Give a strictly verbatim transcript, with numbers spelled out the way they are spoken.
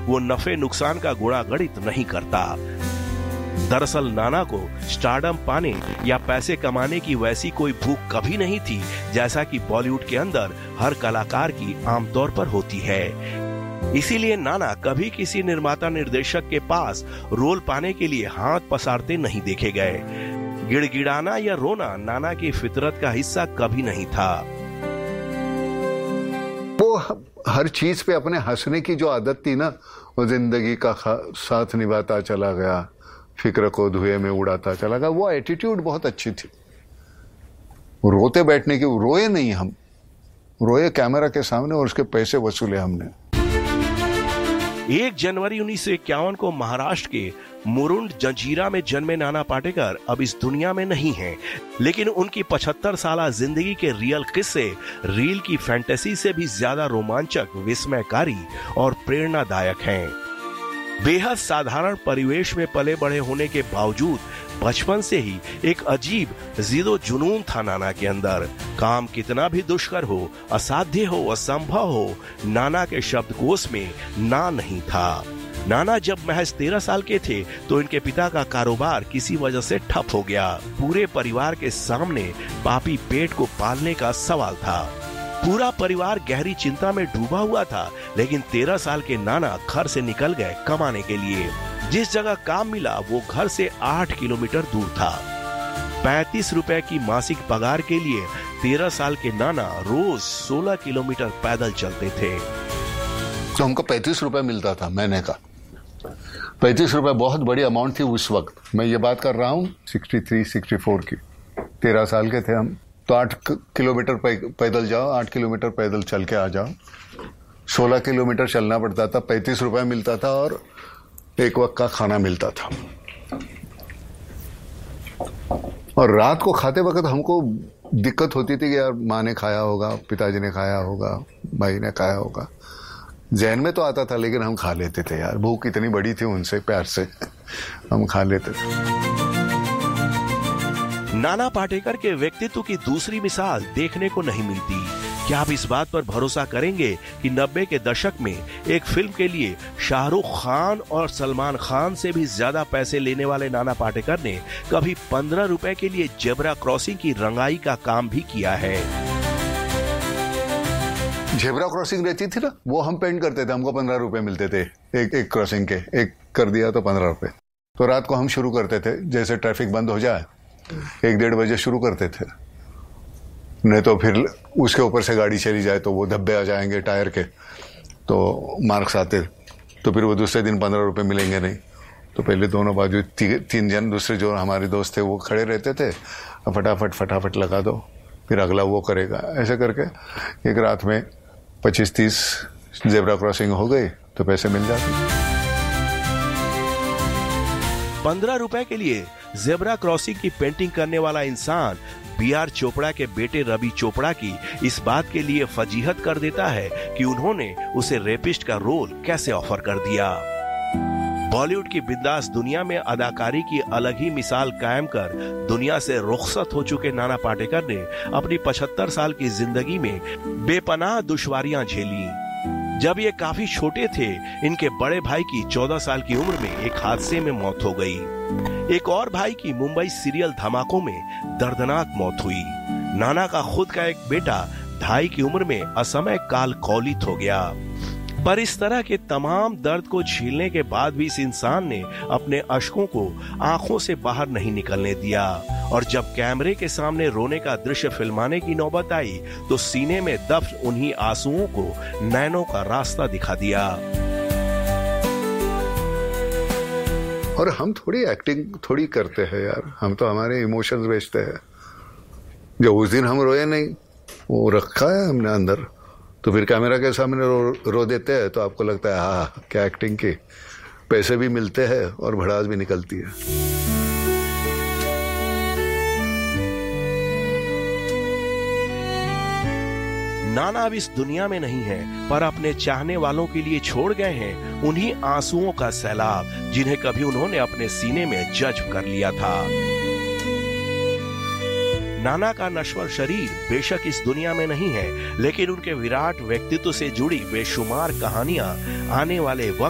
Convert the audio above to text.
वो नफे नुकसान का गुणा गणित नहीं करता। दरअसल नाना को स्टारडम पाने या पैसे कमाने की वैसी कोई भूख कभी नहीं थी, जैसा कि बॉलीवुड के अंदर हर कलाकार की आमतौर पर होती है। इसीलिए नाना कभी किसी निर्माता निर्देशक के पास रोल पाने के लिए हाथ पसारते नहीं देखे गए। गिड़गिड़ाना या रोना नाना की फितरत का हिस्सा कभी नहीं था। वो हर चीज पे अपने हंसने की जो आदत थी ना, वो जिंदगी का साथ निभाता चला गया, फिक्र को धुएं में उड़ाता चला गया, वो एटीट्यूड बहुत अच्छी थी। रोते बैठने की, रोए नहीं, हम रोए कैमरा के सामने और उसके पैसे वसूले हमने। एक जनवरी उन्नीस सौ इक्यावन को महाराष्ट्र के मुरुंड जंजीरा में जन्मे नाना पाटेकर अब इस दुनिया में नहीं हैं, लेकिन उनकी पचहत्तर साल जिंदगी के रियल किस्से रील की फैंटेसी से भी ज्यादा रोमांचक, विस्मयकारी और प्रेरणादायक हैं। बेहद साधारण परिवेश में पले बड़े होने के बावजूद बचपन से ही एक अजीब जिदो जुनून था नाना के अंदर। काम कितना भी दुष्कर हो, असाध्य हो, असंभव हो, नाना के शब्दकोश में ना नहीं था। नाना जब महज तेरह साल के थे तो इनके पिता का कारोबार किसी वजह से ठप हो गया। पूरे परिवार के सामने पापी पेट को पालने का सवाल था। पूरा परिवार गहरी चिंता में डूबा हुआ था, लेकिन तेरह साल के नाना घर से निकल गए कमाने के लिए। जिस जगह काम मिला वो घर से आठ किलोमीटर दूर था। पैंतीस रुपए की मासिक पगार के लिए तेरह साल के नाना रोज सोलह किलोमीटर पैदल चलते थे। तो हमको पैंतीस रुपए मिलता था महीने का। पैंतीस रुपए बहुत बड़ी अमाउंट थी उस वक्त। मैं ये बात कर रहा हूँ तिरसठ, चौंसठ की। तेरह साल के थे हम। तो आठ किलोमीटर पैदल जाओ, आठ किलोमीटर पैदल चल के आ जाओ। सोलह किलोमीटर चलना पड़ता था, पैंतीस रुपए मिलता था और एक वक्त का खाना मिलता था। और रात को खाते वक्त हमको दिक्कत होती थी कि यार माँ ने खाया होगा, पिताजी ने खाया होगा, भाई ने खाया होगा। जहन में तो आता था, लेकिन हम खा लेते थे यार। भूख इतनी बड़ी थी, उनसे प्यार से हम खा लेते थे। नाना पाटेकर के व्यक्तित्व की दूसरी मिसाल देखने को नहीं मिलती। क्या आप इस बात पर भरोसा करेंगे कि नब्बे के दशक में एक फिल्म के लिए शाहरुख खान और सलमान खान से भी ज्यादा पैसे लेने वाले नाना पाटेकर ने कभी पंद्रह रुपए के लिए जेब्रा क्रॉसिंग की रंगाई का काम भी किया है। जेब्रा क्रॉसिंग रहती थी ना, वो हम पेंट करते थे। हमको पंद्रह रुपए मिलते थे एक एक क्रॉसिंग के। एक कर दिया तो पंद्रह रुपए। तो रात को हम शुरू करते थे, जैसे ट्रैफिक बंद हो जाए एक डेढ़ बजे शुरू करते थे। नहीं तो फिर उसके ऊपर से गाड़ी चली जाए तो वो धब्बे आ जाएंगे टायर के, तो मार्क्स आते। तो फिर वो दूसरे दिन पंद्रह रुपए मिलेंगे नहीं। तो पहले दोनों बाजू ती, तीन जन दूसरे जो हमारे दोस्त थे वो खड़े रहते थे, फटाफट फटाफट लगा दो, फिर अगला वो करेगा। ऐसे करके एक रात में पच्चीस तीस जेब्रा क्रॉसिंग हो गई तो पैसे मिल जाते। पंद्रह रुपए के लिए जेब्रा क्रॉसिंग की पेंटिंग करने वाला इंसान बी आर चोपड़ा के बेटे रवि चोपड़ा की इस बात के लिए फजीहत कर देता है कि उन्होंने उसे रेपिस्ट का रोल कैसे ऑफर कर दिया। बॉलीवुड की बिंदास दुनिया में अदाकारी की अलग ही मिसाल कायम कर दुनिया से रुखसत हो चुके नाना पाटेकर ने अपनी पचहत्तर साल की जिंदगी में बेपनाह दुश्वारियां झेली। जब ये काफी छोटे थे, इनके बड़े भाई की चौदह साल की उम्र में एक हादसे में मौत हो गई। एक और भाई की मुंबई सीरियल धमाकों में दर्दनाक मौत हुई। नाना का खुद का एक बेटा ढाई की उम्र में असमय काल कौलित हो गया। पर इस तरह के तमाम दर्द को झेलने के बाद भी इस इंसान ने अपने अश्कों को आंखों से बाहर नहीं निकलने दिया। और जब कैमरे के सामने रोने का दृश्य फिल्माने की नौबत आई तो सीने में दफ्न उन्हीं आंसुओं को नैनों का रास्ता दिखा दिया। और हम थोड़ी एक्टिंग थोड़ी करते हैं यार, हम तो हमारे इमोशंस बेचते हैं। जो उस दिन हम रोए नहीं, वो रखा है हमने अंदर। तो फिर कैमरा के सामने रो, रो देते हैं तो आपको लगता है हाँ क्या एक्टिंग की। पैसे भी मिलते हैं और भड़ास भी निकलती है। नाना अब इस दुनिया में नहीं है, पर अपने चाहने वालों के लिए छोड़ गए हैं उन्हीं आंसुओं का सैलाब जिन्हें कभी उन्होंने अपने सीने में जज्ब कर लिया था। नाना का नश्वर शरीर बेशक इस दुनिया में नहीं है, लेकिन उनके विराट व्यक्तित्व से जुड़ी बेशुमार कहानियां आने वाले वक्त